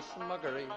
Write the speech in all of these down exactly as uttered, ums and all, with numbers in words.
smuggery.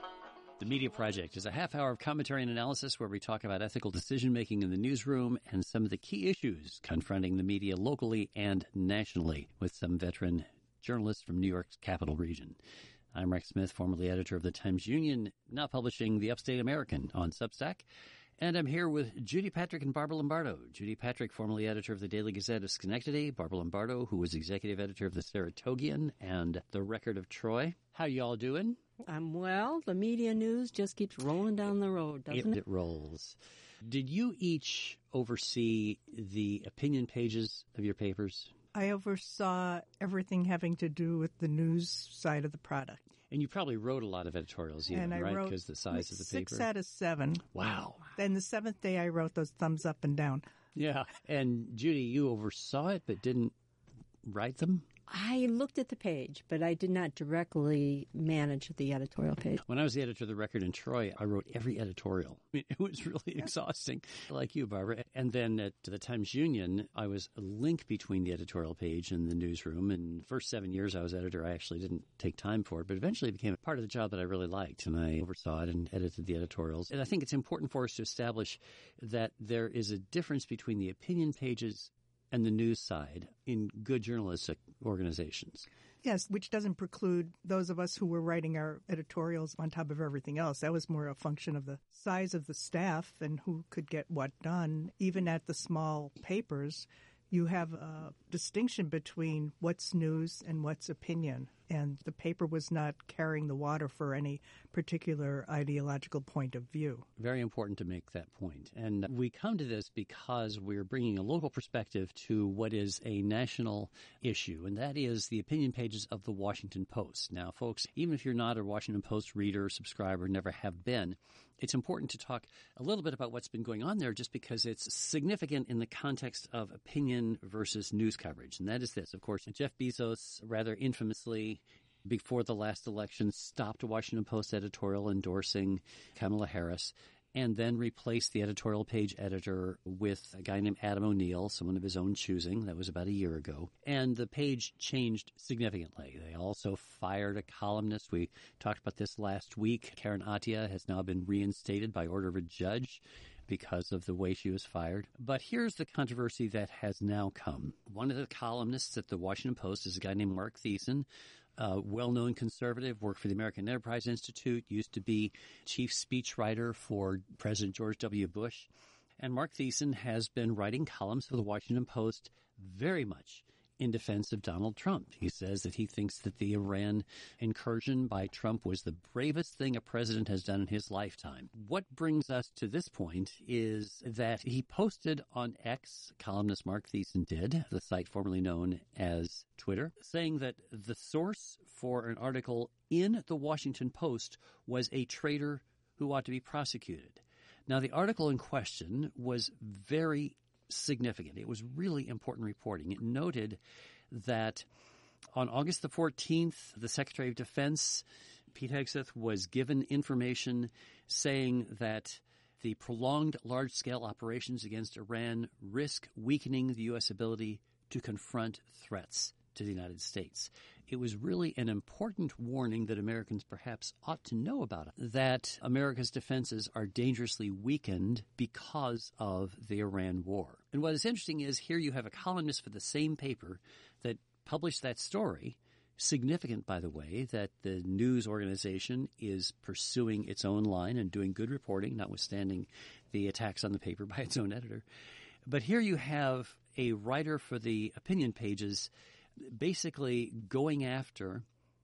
The Media Project is a half hour of commentary and analysis where we talk about ethical decision-making in the newsroom and some of the key issues confronting the media locally and nationally with some veteran journalists from New York's capital region. I'm Rex Smith, formerly editor of the Times-Union, now publishing the Upstate American on Substack. And I'm here with Judy Patrick and Barbara Lombardo. Judy Patrick, formerly editor of the Daily Gazette of Schenectady. Barbara Lombardo, who was executive editor of the Saratogian and the Record of Troy. How y'all doing? I'm well. The media news just keeps rolling down the road, doesn't it? It rolls. Did you each oversee the opinion pages of your papers? I oversaw everything having to do with the news side of the product. And you probably wrote a lot of editorials, even, and I right? Wrote because the size of the six paper. Six out of seven. Wow. Then the seventh day I wrote those thumbs up and down. Yeah. And Judy, you oversaw it but didn't write them? I looked at the page, but I did not directly manage the editorial page. When I was the editor of the Record in Troy, I wrote every editorial. I mean, it was really exhausting, like you, Barbara. And then at the Times-Union, I was a link between the editorial page and the newsroom. And the first seven years I was editor, I actually didn't take time for it, but eventually it became a part of the job that I really liked. And I oversaw it and edited the editorials. And I think it's important for us to establish that there is a difference between the opinion pages and the news side in good journalistic organizations. Yes, which doesn't preclude those of us who were writing our editorials on top of everything else. That was more a function of the size of the staff and who could get what done. Even at the small papers, you have a distinction between what's news and what's opinion. And the paper was not carrying the water for any particular ideological point of view. Very important to make that point. And we come to this because we're bringing a local perspective to what is a national issue, and that is the opinion pages of the Washington Post. Now, folks, even if you're not a Washington Post reader, subscriber, never have been, it's important to talk a little bit about what's been going on there just because it's significant in the context of opinion versus news coverage. And that is this. Of course, Jeff Bezos rather infamously before the last election, stopped a Washington Post editorial endorsing Kamala Harris and then replaced the editorial page editor with a guy named Adam O'Neill, someone of his own choosing. That was about a year ago. And the page changed significantly. They also fired a columnist. We talked about this last week. Karen Attiah has now been reinstated by order of a judge because of the way she was fired. But here's the controversy that has now come. One of the columnists at the Washington Post is a guy named Mark Thiessen, a well-known conservative, worked for the American Enterprise Institute, used to be chief speechwriter for President George W. Bush. And Mark Thiessen has been writing columns for the Washington Post very much in defense of Donald Trump. He says that he thinks that the Iran incursion by Trump was the bravest thing a president has done in his lifetime. What brings us to this point is that he posted on X, columnist Mark Thiessen did, the site formerly known as Twitter, saying that the source for an article in the Washington Post was a traitor who ought to be prosecuted. Now, the article in question was very significant. It was really important reporting. It noted that on August the fourteenth, the Secretary of Defense, Pete Hegseth, was given information saying that the prolonged large-scale operations against Iran risk weakening the U S ability to confront threats to the United States. It was really an important warning that Americans perhaps ought to know about, that America's defenses are dangerously weakened because of the Iran war. And what is interesting is here you have a columnist for the same paper that published that story, significant, by the way, that the news organization is pursuing its own line and doing good reporting, notwithstanding the attacks on the paper by its own editor. But here you have a writer for the opinion pages basically going after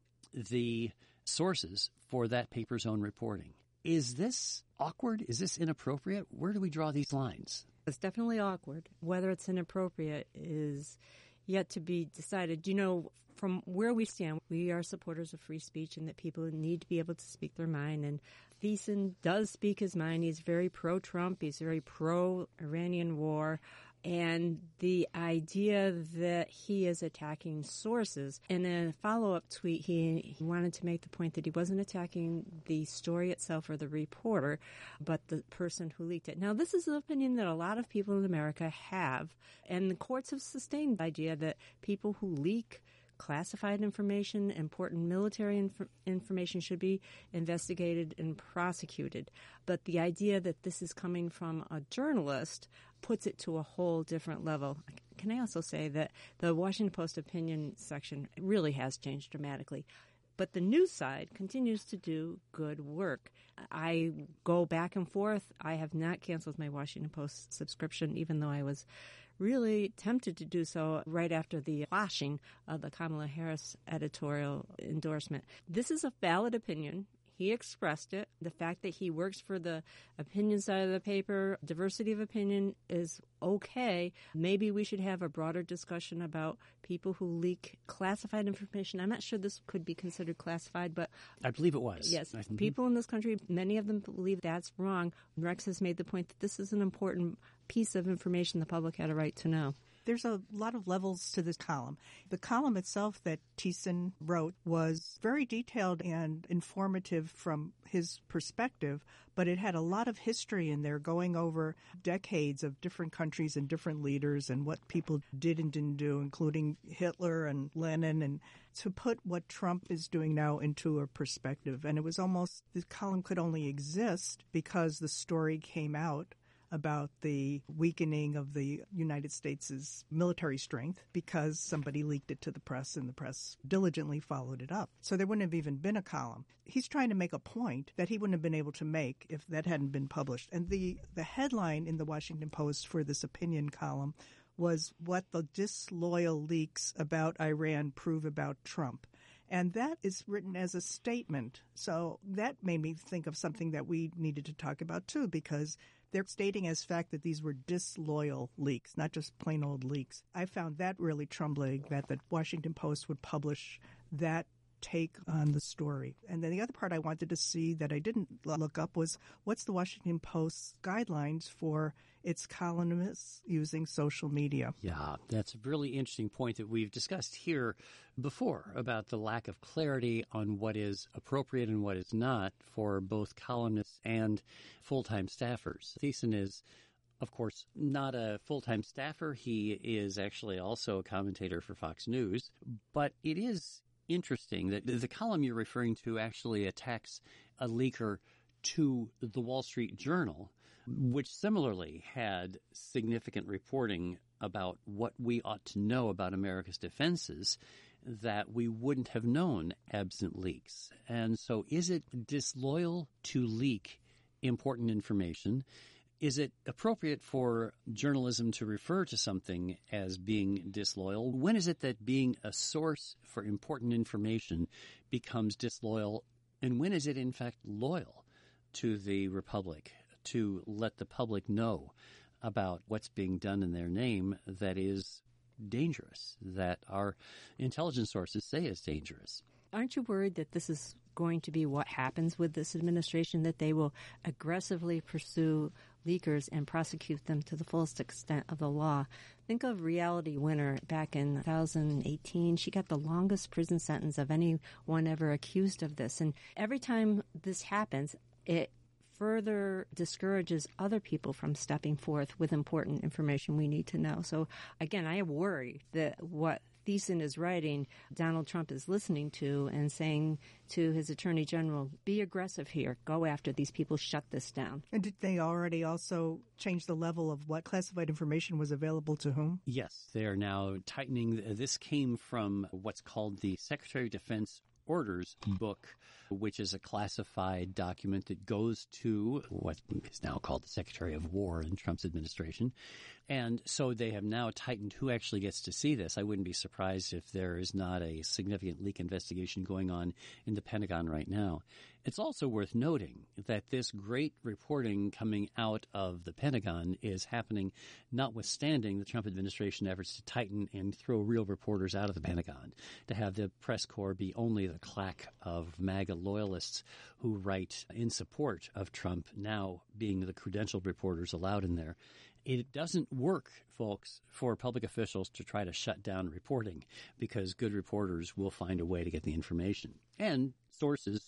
the sources for that paper's own reporting. Is this awkward? Is this inappropriate? Where do we draw these lines? It's definitely awkward. Whether it's inappropriate is yet to be decided. You know, from where we stand, we are supporters of free speech and that people need to be able to speak their mind. And Thiessen does speak his mind. He's very pro-Trump. He's very pro-Iranian war. And the idea that he is attacking sources. In a follow-up tweet, he wanted to make the point that he wasn't attacking the story itself or the reporter, but the person who leaked it. Now, this is an opinion that a lot of people in America have, and the courts have sustained the idea that people who leak classified information, important military inf- information should be investigated and prosecuted. But the idea that this is coming from a journalist puts it to a whole different level. Can I also say that the Washington Post opinion section really has changed dramatically? But the news side continues to do good work. I go back and forth. I have not canceled my Washington Post subscription, even though I was really tempted to do so right after the quashing of the Kamala Harris editorial endorsement. This is a valid opinion. He expressed it. The fact that he works for the opinion side of the paper, diversity of opinion is okay. Maybe we should have a broader discussion about people who leak classified information. I'm not sure this could be considered classified, but I believe it was. Yes. Mm-hmm. People in this country, many of them believe that's wrong. Rex has made the point that this is an important piece of information the public had a right to know. There's a lot of levels to this column. The column itself that Thiessen wrote was very detailed and informative from his perspective, but it had a lot of history in there going over decades of different countries and different leaders and what people did and didn't do, including Hitler and Lenin, and to put what Trump is doing now into a perspective. And it was almost, the column could only exist because the story came out about the weakening of the United States' military strength because somebody leaked it to the press and the press diligently followed it up. So there wouldn't have even been a column. He's trying to make a point that he wouldn't have been able to make if that hadn't been published. And the, the headline in the Washington Post for this opinion column was what the disloyal leaks about Iran prove about Trump. And that is written as a statement. So that made me think of something that we needed to talk about, too, because they're stating as fact that these were disloyal leaks, not just plain old leaks. I found that really troubling, that the Washington Post would publish that take on the story. And then the other part I wanted to see that I didn't look up was what's the Washington Post's guidelines for its columnists using social media? Yeah, that's a really interesting point that we've discussed here before about the lack of clarity on what is appropriate and what is not for both columnists and full-time staffers. Thiessen is, of course, not a full-time staffer. He is actually also a commentator for Fox News, but it is interesting that the column you're referring to actually attacks a leaker to the Wall Street Journal, which similarly had significant reporting about what we ought to know about America's defenses that we wouldn't have known absent leaks. And so is it disloyal to leak important information? Is it appropriate for journalism to refer to something as being disloyal? When is it that being a source for important information becomes disloyal? And when is it, in fact, loyal to the Republic to let the public know about what's being done in their name that is dangerous, that our intelligence sources say is dangerous? Aren't you worried that this is going to be what happens with this administration, that they will aggressively pursue leakers and prosecute them to the fullest extent of the law? Think of Reality Winner back in two thousand eighteen. She got the longest prison sentence of anyone ever accused of this. And every time this happens, it further discourages other people from stepping forth with important information we need to know. So, again, I worry that what Thiessen is writing, Donald Trump is listening to and saying to his attorney general, be aggressive here. Go after these people. Shut this down. And did they already also change the level of what classified information was available to whom? Yes, they are now tightening. This came from what's called the Secretary of Defense Orders book, which is a classified document that goes to what is now called the Secretary of War in Trump's administration. And so they have now tightened who actually gets to see this. I wouldn't be surprised if there is not a significant leak investigation going on in the Pentagon right now. It's also worth noting that this great reporting coming out of the Pentagon is happening notwithstanding the Trump administration efforts to tighten and throw real reporters out of the Pentagon, to have the press corps be only the claque of MAGA loyalists who write in support of Trump, now being the credentialed reporters allowed in there. It doesn't work, folks, for public officials to try to shut down reporting because good reporters will find a way to get the information. And sources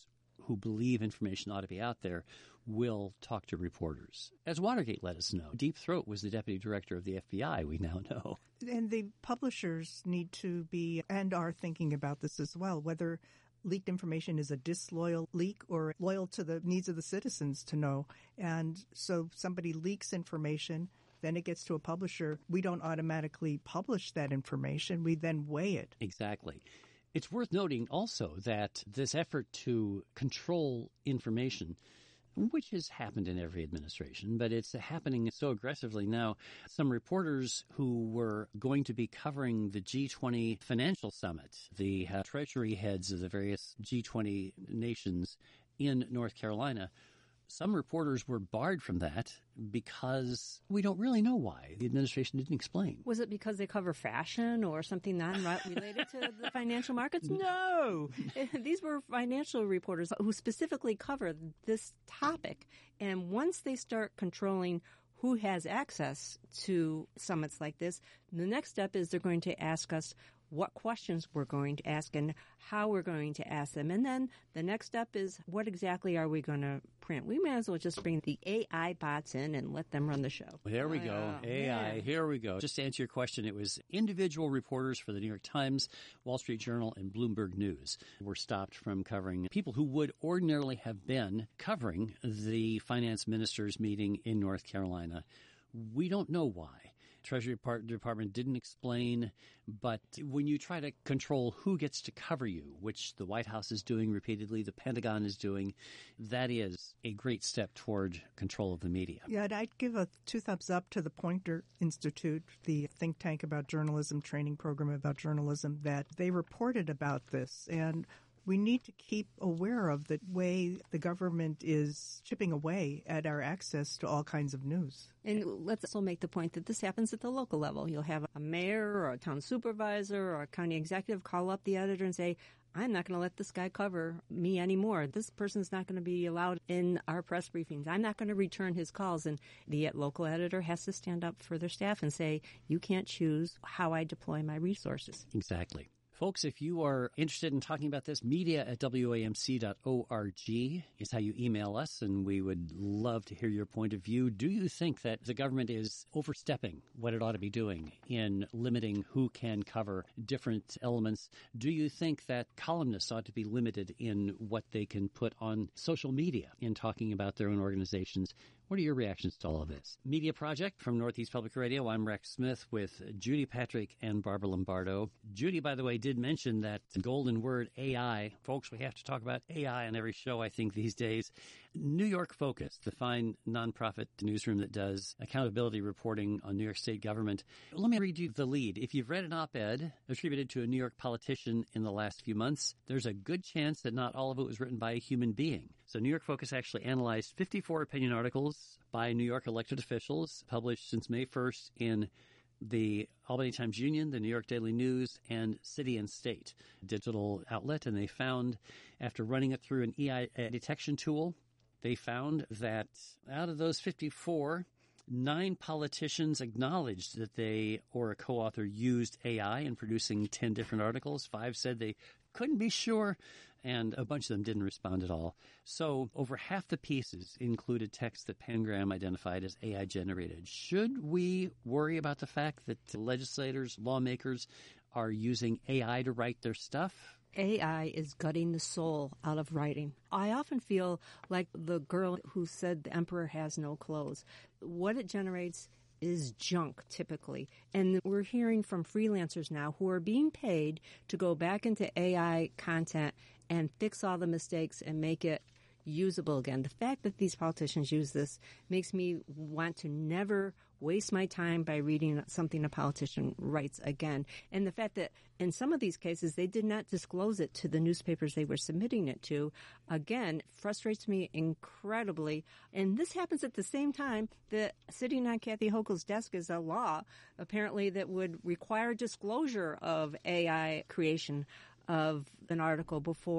who believe information ought to be out there will talk to reporters. As Watergate let us know, Deep Throat was the deputy director of the F B I, we now know. And the publishers need to be, and are thinking about this as well, whether leaked information is a disloyal leak or loyal to the needs of the citizens to know. And so somebody leaks information, then it gets to a publisher. We don't automatically publish that information. We then weigh it. Exactly. It's worth noting also that this effort to control information, which has happened in every administration, but it's happening so aggressively now. Some reporters who were going to be covering the G twenty financial summit, the uh, treasury heads of the various G twenty nations in North Carolina, some reporters were barred from that because we don't really know why. The administration didn't explain. Was it because they cover fashion or something non-related to the financial markets? No. These were financial reporters who specifically covered this topic. And once they start controlling who has access to summits like this, the next step is they're going to ask us what questions we're going to ask and how we're going to ask them. And then the next step is what exactly are we going to print? We may as well just bring the A I bots in and let them run the show. There we go. Oh, A I. yeah. Here we go. Just to answer your question, it was individual reporters for the New York Times, Wall Street Journal, and Bloomberg News were stopped from covering people who would ordinarily have been covering the finance minister's meeting in North Carolina. We don't know why. Treasury Department didn't explain, but when you try to control who gets to cover you, which the White House is doing repeatedly, the Pentagon is doing, that is a great step toward control of the media. Yeah, and I'd give a two thumbs up to the Poynter Institute, the think tank about journalism, training program about journalism, that they reported about this. And we need to keep aware of the way the government is chipping away at our access to all kinds of news. And let's also make the point that this happens at the local level. You'll have a mayor or a town supervisor or a county executive call up the editor and say, I'm not going to let this guy cover me anymore. This person's not going to be allowed in our press briefings. I'm not going to return his calls. And the local editor has to stand up for their staff and say, you can't choose how I deploy my resources. Exactly. Folks, if you are interested in talking about this, media at W A M C dot org is how you email us, and we would love to hear your point of view. Do you think that the government is overstepping what it ought to be doing in limiting who can cover different elements? Do you think that columnists ought to be limited in what they can put on social media in talking about their own organizations? What are your reactions to all of this? Media Project from Northeast Public Radio. I'm Rex Smith with Judy Patrick and Barbara Lombardo. Judy, by the way, did mention that golden word A I. Folks, we have to talk about A I on every show, I think, these days. New York Focus, the fine nonprofit newsroom that does accountability reporting on New York State government. Let me read you the lead. If you've read an op-ed attributed to a New York politician in the last few months, there's a good chance that not all of it was written by a human being. So New York Focus actually analyzed fifty-four opinion articles by New York elected officials published since May first in the Albany Times Union, the New York Daily News, and City and State digital outlet. And they found, after running it through an E I detection tool, they found that out of those fifty-four, nine politicians acknowledged that they or a co-author used A I in producing ten different articles. Five said they couldn't be sure, and a bunch of them didn't respond at all. So over half the pieces included text that Pangram identified as A I generated. Should we worry about the fact that legislators, lawmakers are using A I to write their stuff? A I is gutting the soul out of writing. I often feel like the girl who said the emperor has no clothes. What it generates is junk, typically. And we're hearing from freelancers now who are being paid to go back into A I content and fix all the mistakes and make it usable again. The fact that these politicians use this makes me want to never waste my time by reading something a politician writes again. And the fact that in some of these cases they did not disclose it to the newspapers they were submitting it to, again, frustrates me incredibly. And this happens at the same time that sitting on Kathy Hochul's desk is a law, apparently, that would require disclosure of A I creation of an article before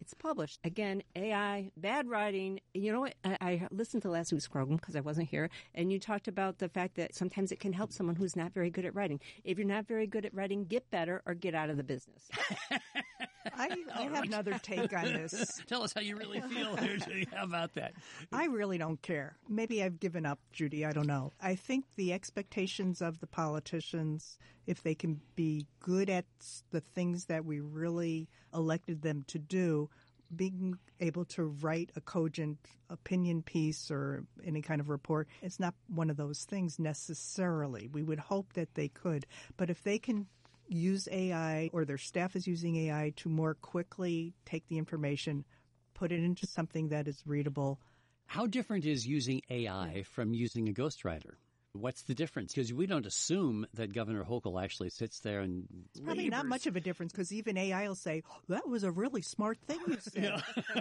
it's published. Again, A I, bad writing. You know what? I, I listened to last week's program because I wasn't here, and you talked about the fact that sometimes it can help someone who's not very good at writing. If you're not very good at writing, get better or get out of the business. I, I have another take on this. Tell us how you really feel here, Judy. How about that? I really don't care. Maybe I've given up, Judy. I don't know. I think the expectations of the politicians, if they can be good at the things that we really elected them to do, being able to write a cogent opinion piece or any kind of report, it's not one of those things necessarily. We would hope that they could. But if they can use A I, or their staff is using A I to more quickly take the information, put it into something that is readable. How different is using A I from using a ghostwriter? What's the difference? Because we don't assume that Governor Hochul actually sits there and It's probably not much of a difference, because even A I will say, oh, that was a really smart thing you said. Yeah.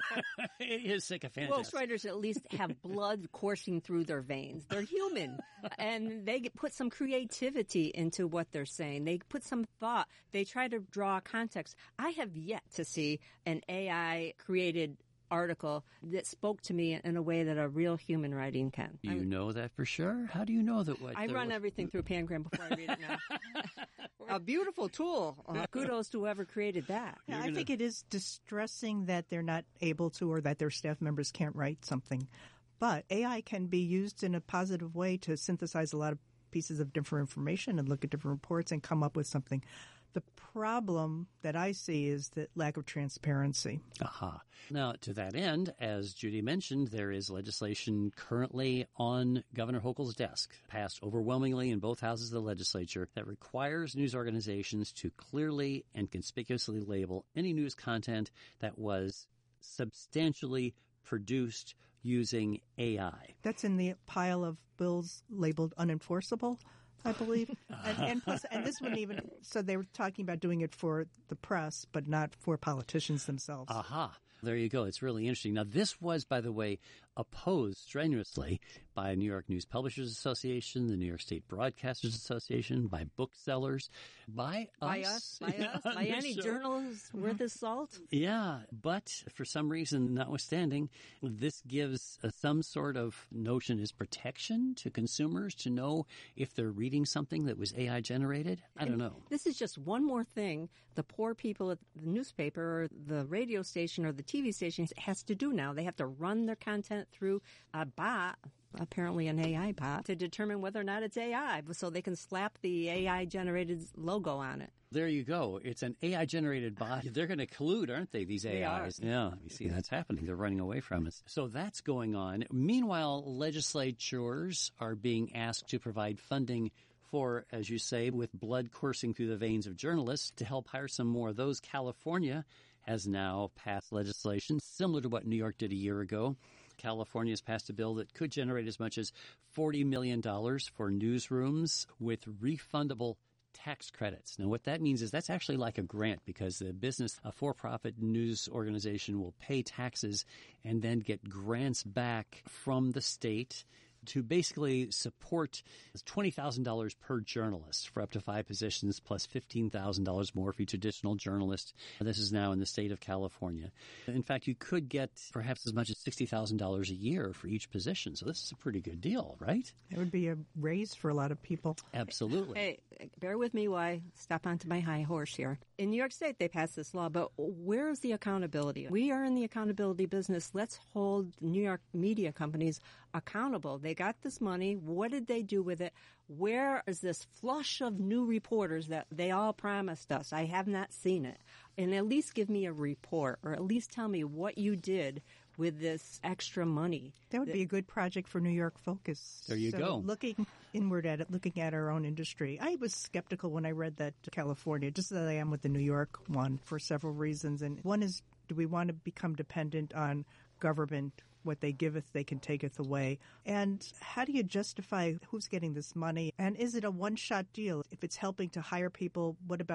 It is sycophantic. Ghostwriters at least have blood coursing through their veins. They're human, and they get, put some creativity into what they're saying. They put some thought. They try to draw context. I have yet to see an A I-created article that spoke to me in a way that a real human writing can. Do you I'm, know that for sure? How do you know that? What I run what, everything through Pangram before I read it now. A beautiful tool. Uh, kudos to whoever created that. Yeah, I think it is distressing that they're not able to, or that their staff members can't write something. But A I can be used in a positive way to synthesize a lot of pieces of different information and look at different reports and come up with something. The problem that I see is the lack of transparency. Aha. Now, to that end, as Judy mentioned, there is legislation currently on Governor Hochul's desk, passed overwhelmingly in both houses of the legislature, that requires news organizations to clearly and conspicuously label any news content that was substantially produced using A I. That's in the pile of bills labeled unenforceable, I believe. And, and plus, and this wouldn't even, so they were talking about doing it for the press, but not for politicians themselves. Aha. There you go. It's really interesting. Now, this was, by the way, opposed strenuously by New York News Publishers Association, the New York State Broadcasters Association, by booksellers, by us. By us, by us, by any journalists worth his salt. Yeah, but for some reason, notwithstanding, this gives uh, some sort of notion as protection to consumers to know if they're reading something that was A I generated. I don't know. This is just one more thing the poor people at the newspaper or the radio station or the T V station has to do now. They have to run their content through a bot, apparently an A I bot, to determine whether or not it's A I, so they can slap the A I-generated logo on it. There you go. It's an A I-generated bot. They're going to collude, aren't they, these A Is? They are. Yeah, you see that's happening. They're running away from us. So that's going on. Meanwhile, legislatures are being asked to provide funding for, as you say, with blood coursing through the veins of journalists, to help hire some more of those. California has now passed legislation similar to what New York did a year ago. California has passed a bill that could generate as much as forty million dollars for newsrooms with refundable tax credits. Now, what that means is that's actually like a grant, because the business, a for-profit news organization, will pay taxes and then get grants back from the state to basically support twenty thousand dollars per journalist for up to five positions, plus fifteen thousand dollars more for each additional journalist. This is now in the state of California. In fact, you could get perhaps as much as sixty thousand dollars a year for each position. So this is a pretty good deal, right? It would be a raise for a lot of people. Absolutely. Hey, bear with me while I step onto my high horse here. In New York State, they passed this law, but where is the accountability? We are in the accountability business. Let's hold New York media companies accountable. They got this money. What did they do with it? Where is this flush of new reporters that they all promised us? I have not seen it. And at least give me a report, or at least tell me what you did with this extra money. That would be a good project for New York Focus. There you so go. Looking inward at it, looking at our own industry. I was skeptical when I read that California, just as I am with the New York one, for several reasons. And one is, do we want to become dependent on government? What they giveth, they can taketh away. And how do you justify who's getting this money? And is it a one-shot deal? If it's helping to hire people, what about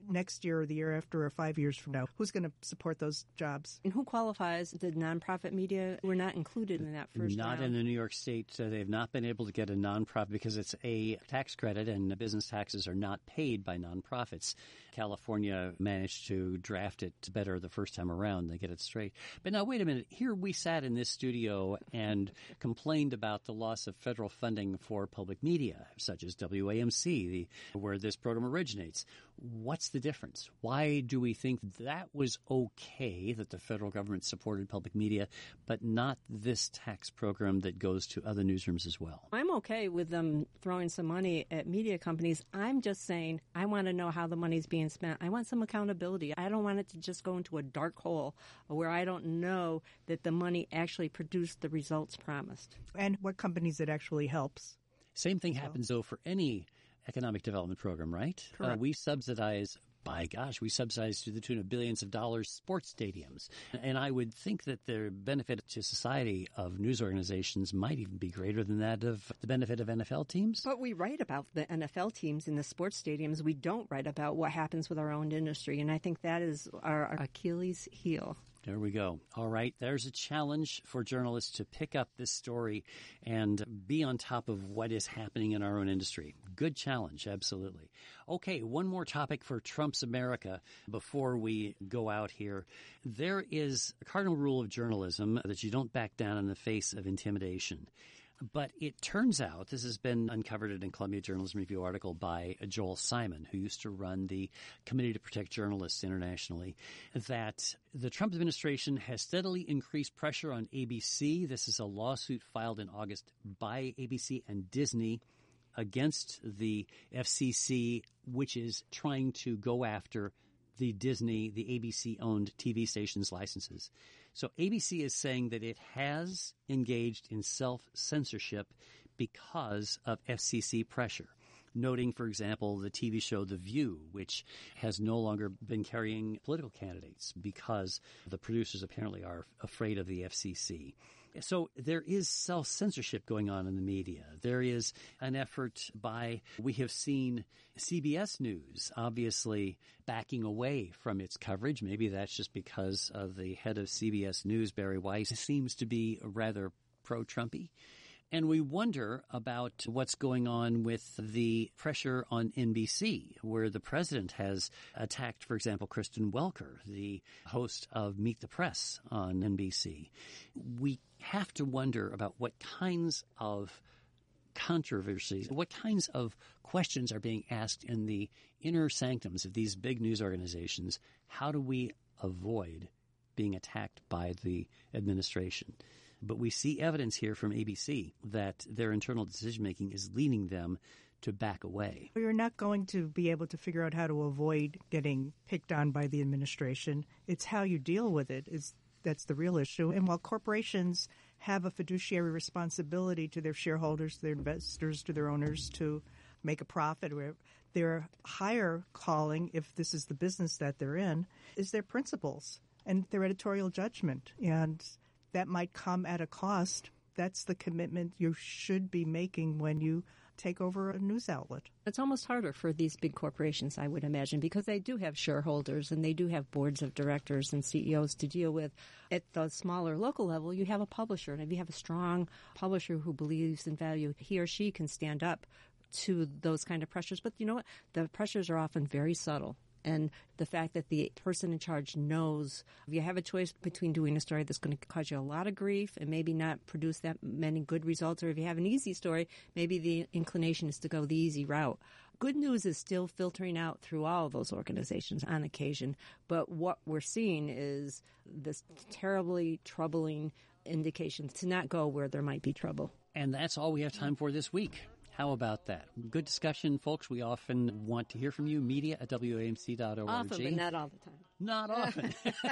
next year or the year after or five years from now? Who's going to support those jobs? And who qualifies? The nonprofit media were not included in that first Not round. in the New York State. Uh, they've not been able to get a nonprofit because it's a tax credit and business taxes are not paid by nonprofits. California managed to draft it better the first time around. They get it straight. But now, wait a minute. Here we sat in this studio and complained about the loss of federal funding for public media, such as W A M C, the, where this program originates. What's the difference? Why do we think that was okay, that the federal government supported public media, but not this tax program that goes to other newsrooms as well? I'm okay with them throwing some money at media companies. I'm just saying I want to know how the money's being spent. I want some accountability. I don't want it to just go into a dark hole where I don't know that the money actually produced the results promised. And what companies it actually helps. Same thing happens, though, for any economic development program, right? Correct. Uh, we subsidize, by gosh, we subsidize to the tune of billions of dollars sports stadiums. And I would think that the benefit to society of news organizations might even be greater than that of the benefit of N F L teams. But we write about the N F L teams in the sports stadiums. We don't write about what happens with our own industry. And I think that is our Achilles heel. There we go. All right. There's a challenge for journalists to pick up this story and be on top of what is happening in our own industry. Good challenge. Absolutely. Okay. One more topic for Trump's America before we go out here. There is a cardinal rule of journalism that you don't back down in the face of intimidation. But it turns out, this has been uncovered in a Columbia Journalism Review article by Joel Simon, who used to run the Committee to Protect Journalists internationally, that the Trump administration has steadily increased pressure on A B C. This is a lawsuit filed in August by A B C and Disney against the F C C, which is trying to go after the Disney, the A B C-owned T V stations' licenses. So A B C is saying that it has engaged in self-censorship because of F C C pressure, noting, for example, the T V show The View, which has no longer been carrying political candidates because the producers apparently are afraid of the F C C. So there is self-censorship going on in the media. There is an effort by, we have seen C B S News obviously backing away from its coverage. Maybe that's just because of the head of C B S News, Barry Weiss, seems to be rather pro-Trumpy. And we wonder about what's going on with the pressure on N B C, where the president has attacked, for example, Kristen Welker, the host of Meet the Press on N B C. We have to wonder about what kinds of controversies, what kinds of questions are being asked in the inner sanctums of these big news organizations. How do we avoid being attacked by the administration? But we see evidence here from A B C that their internal decision-making is leading them to back away. You're not going to be able to figure out how to avoid getting picked on by the administration. It's how you deal with it. Is that's the real issue. And while corporations have a fiduciary responsibility to their shareholders, their investors, to their owners to make a profit, or their higher calling, if this is the business that they're in, is their principles and their editorial judgment. And that might come at a cost. That's the commitment you should be making when you take over a news outlet. It's almost harder for these big corporations, I would imagine, because they do have shareholders and they do have boards of directors and C E Os to deal with. At the smaller local level, you have a publisher. And if you have a strong publisher who believes in value, he or she can stand up to those kind of pressures. But you know what? The pressures are often very subtle. And the fact that the person in charge knows if you have a choice between doing a story that's going to cause you a lot of grief and maybe not produce that many good results, or if you have an easy story, maybe the inclination is to go the easy route. Good news is still filtering out through all of those organizations on occasion. But what we're seeing is this terribly troubling indication to not go where there might be trouble. And that's all we have time for this week. How about that? Good discussion, folks. We often want to hear from you. Media at W A M C dot org. Often, but not all the time. Not often.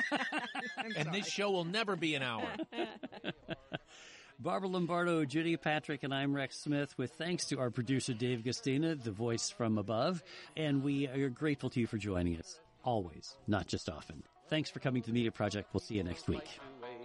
And this show will never be an hour. Barbara Lombardo, Judy Patrick, and I'm Rex Smith, with thanks to our producer, Dave Gustina, the voice from above. And we are grateful to you for joining us. Always, not just often. Thanks for coming to the Media Project. We'll see you next week.